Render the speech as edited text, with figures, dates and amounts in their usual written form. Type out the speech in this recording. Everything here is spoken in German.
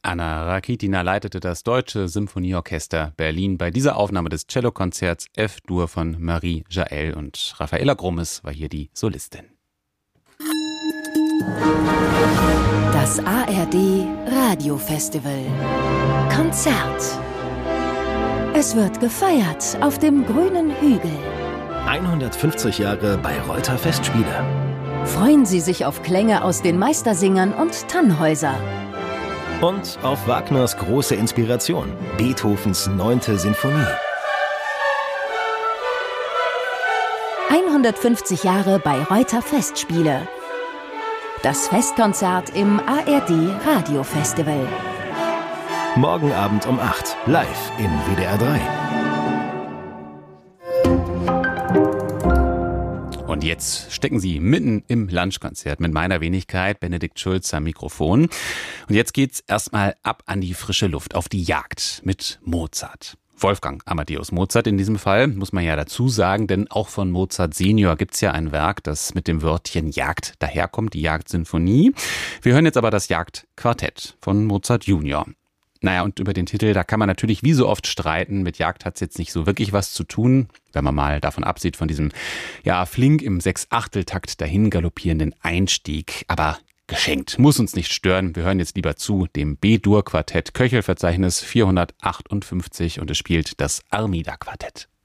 Anna Rakitina leitete das Deutsche Symphonieorchester Berlin bei dieser Aufnahme des Cellokonzerts F-Dur von Marie Jaël, und Raffaella Grummes war hier die Solistin. Das ARD Radiofestival Konzert. Es wird gefeiert auf dem grünen Hügel. 150 Jahre Bayreuther Festspiele. Freuen Sie sich auf Klänge aus den Meistersingern und Tannhäuser. Und auf Wagners große Inspiration, Beethovens 9. Sinfonie. 150 Jahre Bayreuther Festspiele. Das Festkonzert im ARD Radiofestival. Morgen Abend um 8, live in WDR 3. Und jetzt stecken Sie mitten im Lunchkonzert mit meiner Wenigkeit, Benedikt Schulz am Mikrofon. Und jetzt geht's erstmal ab an die frische Luft, auf die Jagd mit Mozart. Wolfgang Amadeus Mozart in diesem Fall, muss man ja dazu sagen, denn auch von Mozart Senior gibt's ja ein Werk, das mit dem Wörtchen Jagd daherkommt, die Jagdsinfonie. Wir hören jetzt aber das Jagdquartett von Mozart Junior. Naja, und über den Titel, da kann man natürlich wie so oft streiten. Mit Jagd hat's jetzt nicht so wirklich was zu tun, wenn man mal davon absieht, von diesem, ja, flink im 6/8-Takt dahin galoppierenden Einstieg. Aber geschenkt, muss uns nicht stören. Wir hören jetzt lieber zu dem B-Dur-Quartett, Köchelverzeichnis 458, und es spielt das Armida-Quartett.